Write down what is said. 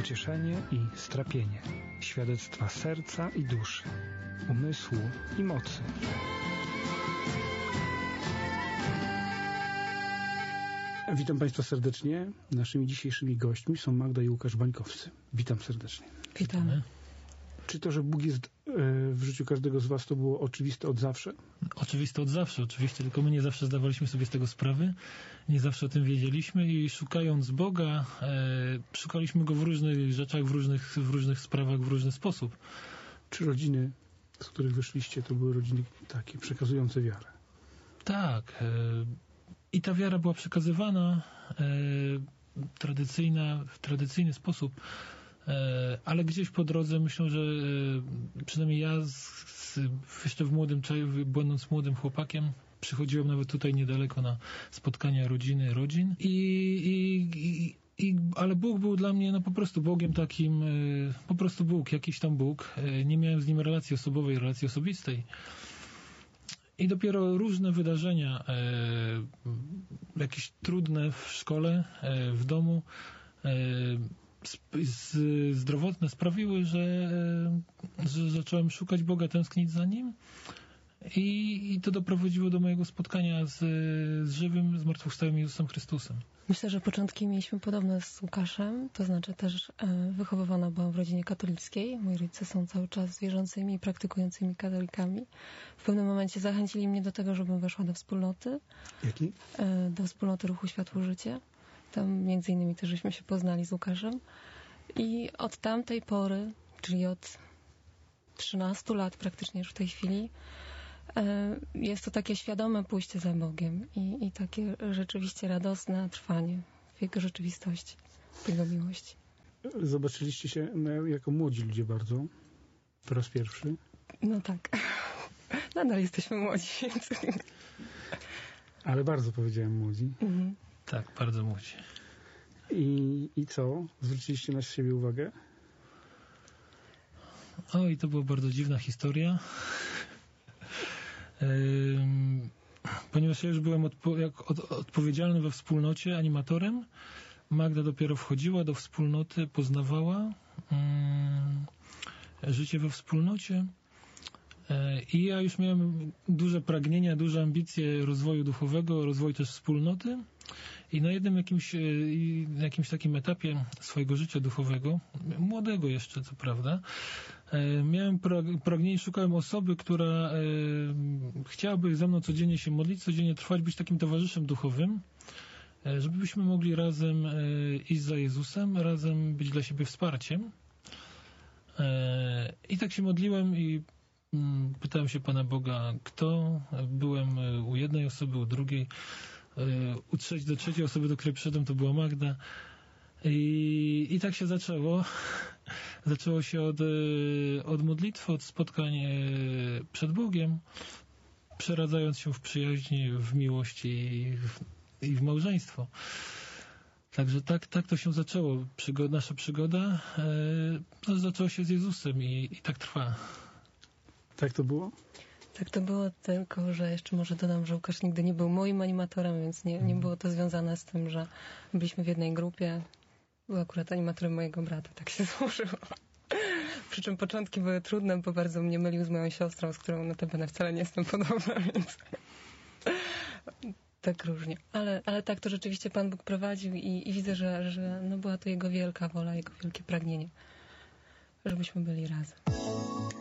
pocieszenie i strapienie, świadectwa serca i duszy, umysłu i mocy. Witam Państwa serdecznie. Naszymi dzisiejszymi gośćmi są Magda i Łukasz Bańkowscy. Witam serdecznie. Witamy. Czy to, że Bóg jest w życiu każdego z Was, to było oczywiste od zawsze? Oczywiste od zawsze, oczywiście, tylko my nie zawsze zdawaliśmy sobie z tego sprawy, nie zawsze o tym wiedzieliśmy i szukając Boga, szukaliśmy Go w różnych rzeczach, w różnych sprawach, w różny sposób. Czy rodziny, z których wyszliście, to były rodziny takie przekazujące wiarę? Tak. I ta wiara była przekazywana w tradycyjny sposób. Ale gdzieś po drodze myślę, że przynajmniej ja jeszcze będąc młodym chłopakiem, przychodziłem nawet tutaj niedaleko na spotkania rodzin ale Bóg był dla mnie po prostu Bogiem takim, po prostu Bóg, jakiś tam Bóg. Nie miałem z nim relacji osobowej, relacji osobistej. I dopiero różne wydarzenia, jakieś trudne w szkole, w domu, zdrowotne sprawiły, że zacząłem szukać Boga, tęsknić za Nim i to doprowadziło do mojego spotkania z żywym, zmartwychwstałym Jezusem Chrystusem. Myślę, że początki mieliśmy podobne z Łukaszem, to znaczy też wychowywana byłam w rodzinie katolickiej. Moi rodzice są cały czas wierzącymi i praktykującymi katolikami. W pewnym momencie zachęcili mnie do tego, żebym weszła do wspólnoty. Jaki? Do wspólnoty Ruchu Światło Życie. Tam między innymi też żeśmy się poznali z Łukaszem. I od tamtej pory, czyli od 13 lat praktycznie już w tej chwili, jest to takie świadome pójście za Bogiem i takie rzeczywiście radosne trwanie w Jego rzeczywistości, w Jego miłości. Zobaczyliście się jako młodzi ludzie bardzo, po raz pierwszy. No tak. Nadal jesteśmy młodzi. Więc... Ale bardzo powiedziałem młodzi. Mhm. Tak, bardzo młodzi. I co? Zwróciliście na siebie uwagę? I to była bardzo dziwna historia. Ponieważ ja już byłem odpowiedzialny we wspólnocie, animatorem, Magda dopiero wchodziła do wspólnoty, poznawała życie we wspólnocie i ja już miałem duże pragnienia, duże ambicje rozwoju duchowego, rozwoju też wspólnoty i na jednym jakimś takim etapie swojego życia duchowego, młodego jeszcze co prawda, miałem pragnienie, szukałem osoby, która chciałaby ze mną codziennie się modlić, codziennie trwać, być takim towarzyszem duchowym, żebyśmy mogli razem iść za Jezusem, razem być dla siebie wsparciem. I tak się modliłem i pytałem się Pana Boga, kto? Byłem u jednej osoby, u drugiej, do trzeciej osoby, do której przyszedłem, to była Magda. I tak się zaczęło. Zaczęło się od modlitwy, od spotkań przed Bogiem, przeradzając się w przyjaźni, w miłość i w małżeństwo. Także tak to się zaczęło. Nasza przygoda zaczęła się z Jezusem i tak trwa. Tak to było? Tak to było, tylko że jeszcze może dodam, że Łukasz nigdy nie był moim animatorem, więc nie było to związane z tym, że byliśmy w jednej grupie. Był akurat animatorem mojego brata, tak się złożyło. Przy czym początki były trudne, bo bardzo mnie mylił z moją siostrą, z którą notabene wcale nie jestem podobna, więc tak różnie. Ale tak to rzeczywiście Pan Bóg prowadził i widzę, że była to Jego wielka wola, Jego wielkie pragnienie, żebyśmy byli razem.